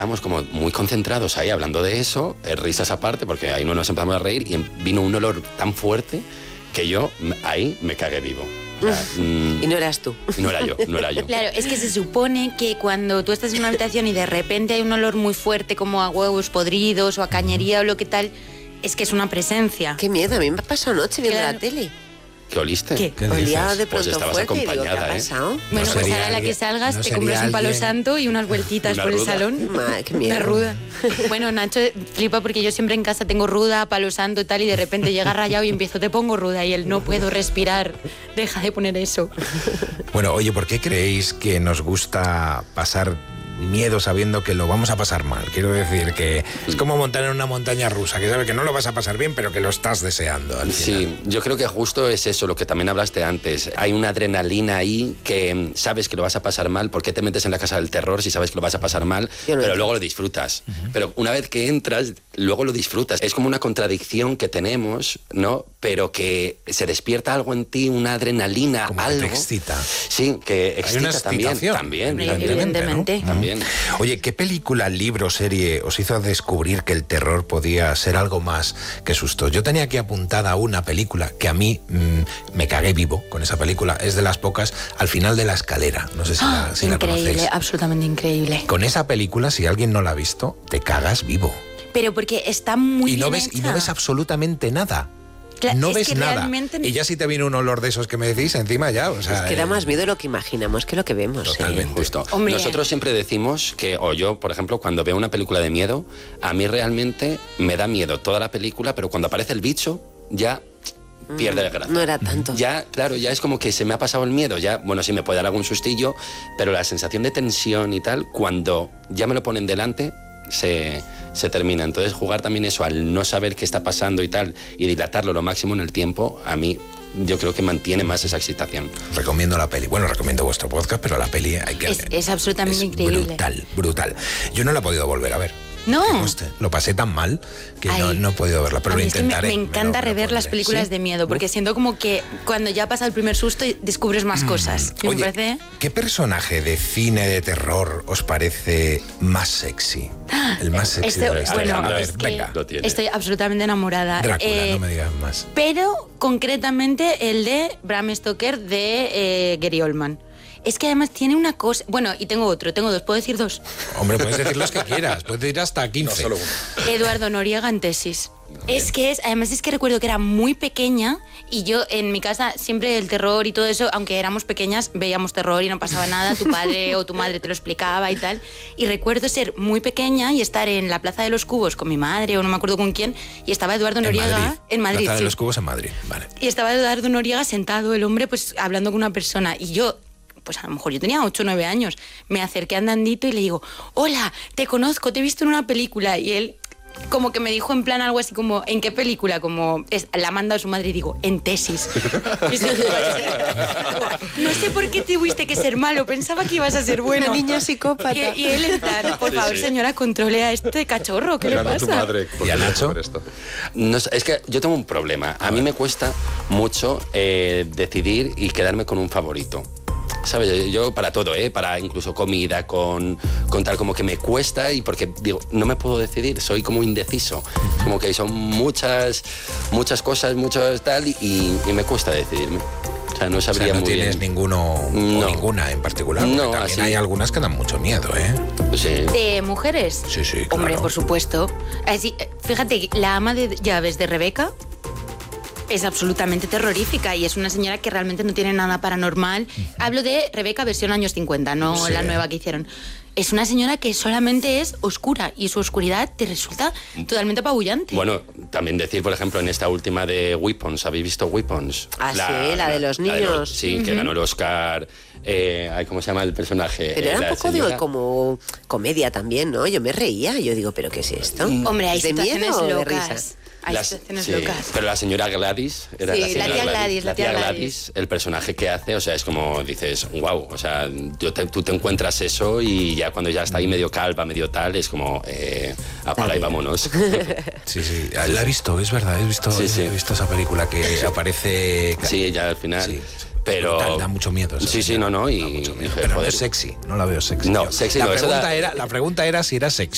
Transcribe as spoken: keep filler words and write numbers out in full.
Estábamos como muy concentrados ahí hablando de eso, eh, risas aparte, porque ahí no nos empezamos a reír y vino un olor tan fuerte que yo ahí me cagué vivo. O sea, mm, y no eras tú. No era yo, no era yo. Claro, es que se supone que cuando tú estás en una habitación y de repente hay un olor muy fuerte como a huevos podridos o a cañería o lo que tal, es que es una presencia. Qué miedo, a mí me pasó anoche viendo Claro. la tele. ¿Qué oliste? ¿Qué? ¿Qué Olía de Pues pronto estabas fuerte y digo, ¿qué ha acompañada, ¿eh? pasado? Bueno, No pues sería ahora a la que alguien- salgas no te sería compras un palo alguien- santo y unas vueltitas Una por ruda. el salón. Madre, qué miedo. Una ruda. Bueno, Nacho flipa porque yo siempre en casa tengo ruda, palo santo y tal, y de repente llega rayado y empiezo, te pongo ruda, y él, no puedo respirar, deja de poner eso. Bueno, oye, ¿por qué creéis que nos gusta pasar miedo sabiendo que lo vamos a pasar mal? Quiero decir que es como montar en una montaña rusa, que sabes que no lo vas a pasar bien, pero que lo estás deseando al final. Sí, yo creo que justo es eso, lo que también hablaste antes. Hay una adrenalina ahí que mm, sabes que lo vas a pasar mal. ¿Por qué te metes en la casa del terror si sabes que lo vas a pasar mal? Yo no Pero entro. luego lo disfrutas. Uh-huh. Pero una vez que entras, luego lo disfrutas. Es como una contradicción que tenemos, ¿no? Pero que se despierta algo en ti, una adrenalina, Como que algo. te excita. Sí, que excita Hay una también. excitación. También, Hombre, también. evidentemente. ¿no? También. Oye, ¿qué película, libro, serie os hizo descubrir que el terror podía ser algo más que susto? Yo tenía aquí apuntada una película que a mí mmm, me cagué vivo con esa película. Es de las pocas, Al final de la escalera. No sé si, ¡Ah! la, si la Increíble, conocéis. absolutamente increíble. Con esa película, si alguien no la ha visto, te cagas vivo. Pero porque está muy Y no, bien ves, y hecha. no ves absolutamente nada. Cla- No es ves que nada. realmente- Y ya si te viene un olor de esos que me decís encima ya, o sea... Es que da eh, más miedo de lo que imaginamos que lo que vemos. ¿eh? Totalmente. Justo. Hombre. Nosotros siempre decimos que, o yo, por ejemplo, cuando veo una película de miedo, a mí realmente me da miedo toda la película, pero cuando aparece el bicho, ya pierde la gracia. No era tanto. Ya, claro, ya es como que se me ha pasado el miedo, ya, bueno, sí me puede dar algún sustillo, pero la sensación de tensión y tal, cuando ya me lo ponen delante, se, se termina. Entonces jugar también eso, al no saber qué está pasando y tal, y dilatarlo lo máximo en el tiempo, a mí yo creo que mantiene más esa excitación. Recomiendo la peli. Bueno, recomiendo vuestro podcast, pero la peli hay que... Es, es absolutamente es increíble. brutal, brutal. Yo no la he podido volver a ver. No. Que conste. Lo pasé tan mal que no, Ay. no he podido verla, pero A lo mí es que me, intentaré. me encanta lo- lo rever las pondré. películas ¿Sí? de miedo, porque siento como que cuando ya pasa el primer susto descubres más cosas. Y me Oye, parece... ¿qué personaje de cine de terror os parece más sexy? El más sexy Este- de la historia. bueno, a ver, es que venga. Lo tiene. estoy absolutamente enamorada. Drácula, Eh, no me digas más. Pero concretamente el de Bram Stoker de eh, Gary Oldman. Es que además tiene una cosa... Bueno, y tengo otro, tengo dos. ¿Puedo decir dos? Hombre, puedes decir los que quieras, puedes decir hasta quince. Eduardo Noriega en Tesis. Es que es, además es que recuerdo que era muy pequeña y yo en mi casa siempre el terror y todo eso, aunque éramos pequeñas, veíamos terror y no pasaba nada, tu padre o tu madre te lo explicaba y tal. Y recuerdo ser muy pequeña y estar en la Plaza de los Cubos con mi madre o no me acuerdo con quién y estaba Eduardo En Noriega Madrid. en Madrid. Plaza de sí. los Cubos en Madrid, vale. Y estaba Eduardo Noriega sentado, el hombre, pues hablando con una persona. Y yo, pues a lo mejor yo tenía ocho o nueve años, me acerqué andandito y le digo, hola, te conozco, te he visto en una película. Y él como que me dijo en plan algo así como, ¿en qué película? Como es, la ha mandado su madre y digo, en Tesis. Y se- no sé por qué tuviste que ser malo, pensaba que ibas a ser bueno. Una niña psicópata. Y, y él en plan, por favor, señora, controle a este cachorro, ¿qué le Mirando a pasa? tu madre. ¿Y a Nacho? por esto. No sé, es que yo tengo un problema. A mí me cuesta mucho eh, decidir y quedarme con un favorito. ¿Sabes? Yo para todo, ¿eh? Para incluso comida, con, con tal, como que me cuesta y porque digo, no me puedo decidir, soy como indeciso. Como que son muchas, muchas cosas, muchas tal y, y me cuesta decidirme. O sea, no O sea, sabría no muy tienes bien. ninguno o No. ninguna en particular. porque No, también así. hay algunas que dan mucho miedo, ¿eh? Sí. ¿De mujeres? Sí, sí, Hombre, claro. por supuesto. Así, fíjate, la ama de llaves de Rebeca es absolutamente terrorífica y es una señora que realmente no tiene nada paranormal. Hablo de Rebeca versión años cincuenta, no Sí. la nueva que hicieron. Es una señora que solamente es oscura y su oscuridad te resulta totalmente apabullante. Bueno, también decir, por ejemplo, en esta última de Weapons, ¿habéis visto Weapons? Ah, sí, la de los de niños. sí, que ganó el Oscar. Eh, ay, ¿cómo se llama el personaje? Pero Eh, era un la poco, señora- digo, como comedia también, ¿no? Yo me reía, yo digo, ¿pero qué es esto? Hombre, hay ¿Es de situaciones miedo o de locas. risa? Hay Las- situaciones sí, locas. Pero la señora Gladys, era Sí, la, la señora tía Gladys, la tía Gladys. el personaje que hace, o sea, es como dices, wow, o sea, yo te- tú te encuentras eso y ya cuando ya está ahí medio calva, medio tal, es como, eh, apaga y vámonos. Sí, sí, la he visto, es verdad, he visto, Sí, sí. he visto esa película que aparece... Sí, ya al final. Sí. Pero Brutal, da mucho miedo. esa Sí, sí, señora. no, no, y, Da mucho miedo. y, Pero no joder, es sexy, no la veo sexy. No, yo. sexy la no, eso pregunta da- era, La pregunta era si era sexy.